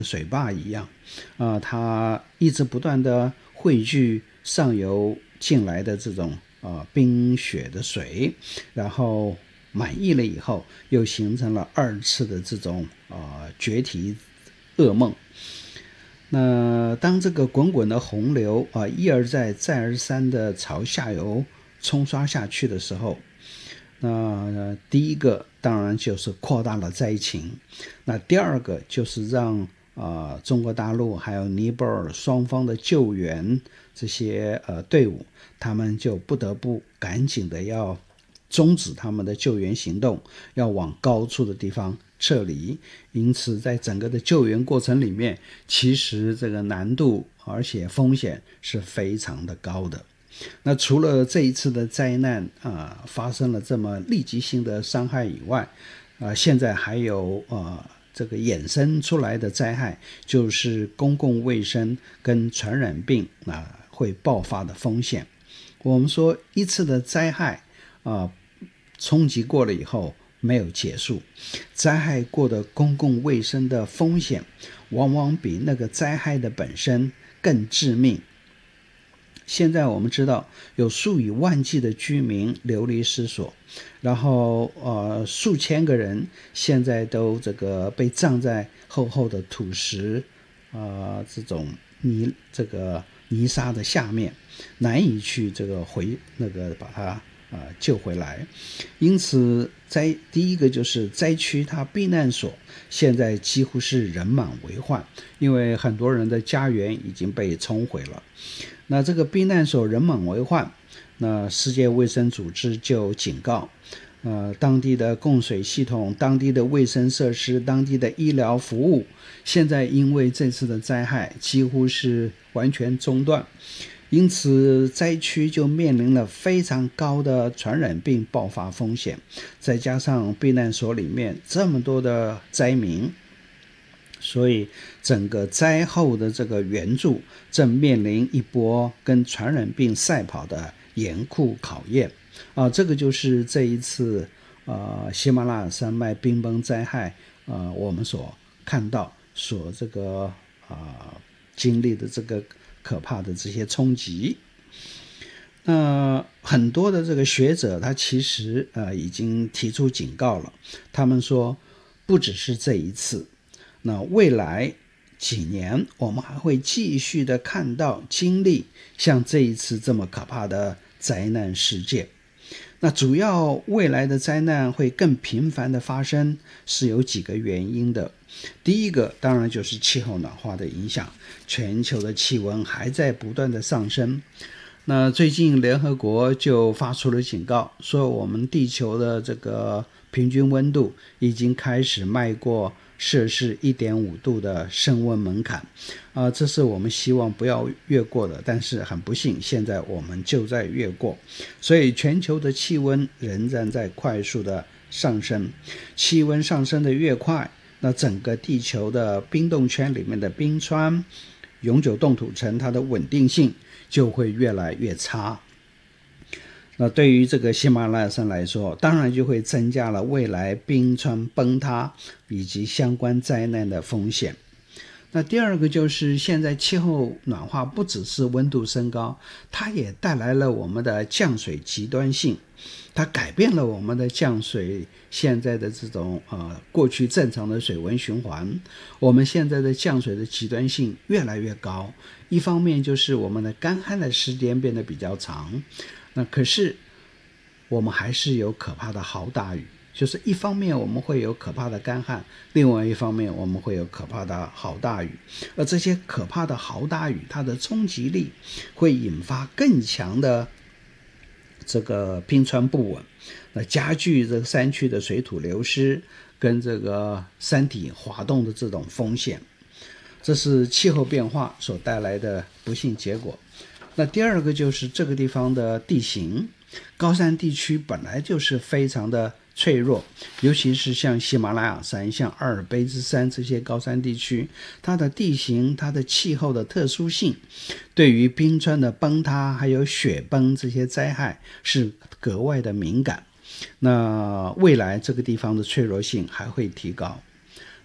水坝一样，它一直不断的汇聚上游进来的这种冰雪的水，然后满溢了以后，又形成了二次的这种决堤噩梦。那当这个滚滚的洪流一而再再而三的朝下游冲刷下去的时候，那第一个当然就是扩大了灾情，那第二个就是让中国大陆还有尼泊尔双方的救援这些队伍，他们就不得不赶紧的要终止他们的救援行动，要往高处的地方撤离。因此在整个的救援过程里面，其实这个难度而且风险是非常的高的。那除了这一次的灾难发生了这么立即性的伤害以外，现在还有这个衍生出来的灾害，就是公共卫生跟传染病会爆发的风险。我们说一次的灾害冲击过了以后没有结束，灾害过的公共卫生的风险往往比那个灾害的本身更致命。现在我们知道有数以万计的居民流离失所，然后数千个人现在都这个被葬在厚厚的土石这种泥沙的下面，难以去这个把它救回来。因此第一个就是灾区它避难所现在几乎是人满为患，因为很多人的家园已经被冲毁了。那这个避难所人满为患，那世界卫生组织就警告当地的供水系统、当地的卫生设施、当地的医疗服务，现在因为这次的灾害几乎是完全中断，因此灾区就面临了非常高的传染病爆发风险，再加上避难所里面这么多的灾民，所以整个灾后的这个援助正面临一波跟传染病赛跑的严酷考验这个就是这一次喜马拉雅山脉冰崩灾害我们所看到所这个经历的这个可怕的这些冲击。那很多的这个学者他其实已经提出警告了，他们说不只是这一次，那未来几年我们还会继续的看到经历像这一次这么可怕的灾难事件。那主要未来的灾难会更频繁的发生是有几个原因的。第一个当然就是气候暖化的影响，全球的气温还在不断的上升。那最近联合国就发出了警告，说我们地球的这个平均温度已经开始迈过摄氏 1.5 度的升温门槛这是我们希望不要越过的，但是很不幸现在我们就在越过，所以全球的气温仍然在快速的上升。气温上升的越快，那整个地球的冰冻圈里面的冰川、永久冻土层它的稳定性就会越来越差。那对于这个喜马拉雅山来说，当然就会增加了未来冰川崩塌以及相关灾难的风险。那第二个就是现在气候暖化不只是温度升高，它也带来了我们的降水极端性，它改变了我们的降水现在的这种过去正常的水温循环。我们现在的降水的极端性越来越高，一方面就是我们的干旱的时间变得比较长，那可是我们还是有可怕的豪大雨，就是一方面我们会有可怕的干旱，另外一方面我们会有可怕的豪大雨，而这些可怕的豪大雨它的冲击力会引发更强的这个冰川不稳，那加剧这个山区的水土流失跟这个山体滑动的这种风险，这是气候变化所带来的不幸结果。那第二个就是这个地方的地形，高山地区本来就是非常的脆弱，尤其是像喜马拉雅山、像阿尔卑斯山这些高山地区，它的地形、它的气候的特殊性，对于冰川的崩塌还有雪崩这些灾害是格外的敏感。那未来这个地方的脆弱性还会提高。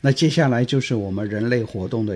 那接下来就是我们人类活动的